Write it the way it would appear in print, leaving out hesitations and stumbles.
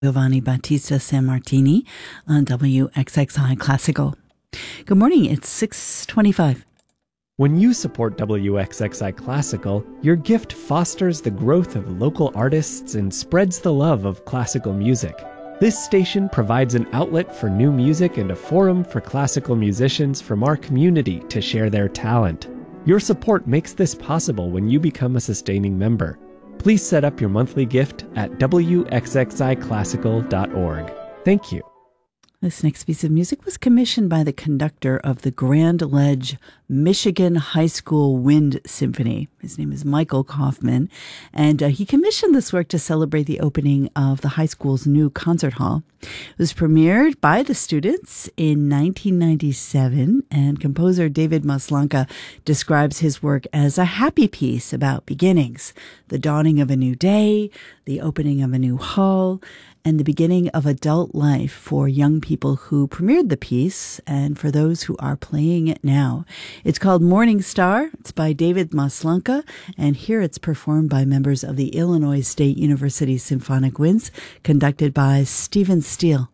Giovanni Battista Sammartini on WXXI Classical. Good morning, it's 6:25. When you support WXXI Classical, your gift fosters the growth of local artists and spreads the love of classical music. This station provides an outlet for new music and a forum for classical musicians from our community to share their talent. Your support makes this possible when you become a sustaining member. Please set up your monthly gift at wxxiclassical.org. Thank you. This next piece of music was commissioned by the conductor of the Grand Ledge Michigan High School Wind Symphony. His name is Michael Kaufman, and he commissioned this work to celebrate the opening of the high school's new concert hall. It was premiered by the students in 1997, and composer David Maslanka describes his work as a happy piece about beginnings, the dawning of a new day, the opening of a new hall, and the beginning of adult life for young people who premiered the piece and for those who are playing it now. It's called Morning Star. It's by David Maslanka, and here it's performed by members of the Illinois State University Symphonic Winds, conducted by Stephen Steele.